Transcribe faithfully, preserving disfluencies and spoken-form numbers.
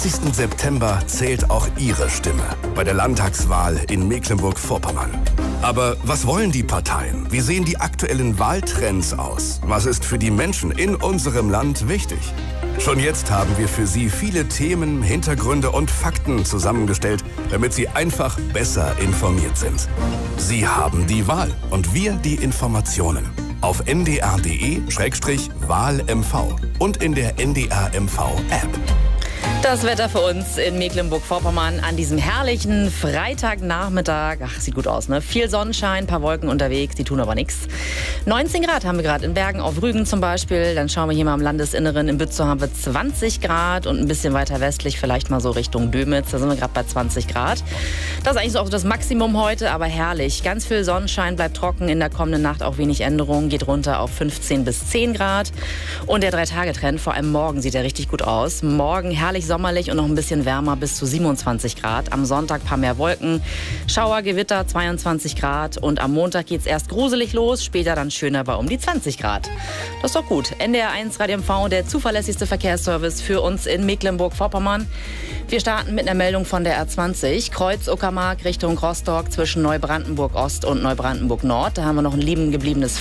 zwanzigsten September zählt auch Ihre Stimme bei der Landtagswahl in Mecklenburg-Vorpommern. Aber was wollen die Parteien? Wie sehen die aktuellen Wahltrends aus? Was ist für die Menschen in unserem Land wichtig? Schon jetzt haben wir für Sie viele Themen, Hintergründe und Fakten zusammengestellt, damit Sie einfach besser informiert sind. Sie haben die Wahl und wir die Informationen. Auf n d r punkt d e Schrägstrich Wahl M V und in der N D R M V-App. Das Wetter für uns in Mecklenburg-Vorpommern an diesem herrlichen Freitagnachmittag. Ach, sieht gut aus, ne? Viel Sonnenschein, paar Wolken unterwegs, die tun aber nichts. neunzehn Grad haben wir gerade in Bergen auf Rügen zum Beispiel. Dann schauen wir hier mal im Landesinneren. In Bützow haben wir zwanzig Grad und ein bisschen weiter westlich, vielleicht mal so Richtung Dömitz. Da sind wir gerade bei zwanzig Grad. Das ist eigentlich so auch das Maximum heute, aber herrlich. Ganz viel Sonnenschein, bleibt trocken. In der kommenden Nacht auch wenig Änderungen. Geht runter auf fünfzehn bis zehn Grad. Und der Drei-Tage-Trend, vor allem morgen, sieht ja richtig gut aus. Morgen herrlich sommerlich und noch ein bisschen wärmer bis zu siebenundzwanzig Grad. Am Sonntag ein paar mehr Wolken, Schauer, Gewitter, zweiundzwanzig Grad. Und am Montag geht es erst gruselig los, später dann schöner bei um die zwanzig Grad. Das ist doch gut. N D R eins Radio M V, der zuverlässigste Verkehrsservice für uns in Mecklenburg-Vorpommern. Wir starten mit einer Meldung von der R zwanzig, Kreuz Uckermark Richtung Rostock zwischen Neubrandenburg Ost und Neubrandenburg Nord. Da haben wir noch ein liegen gebliebenes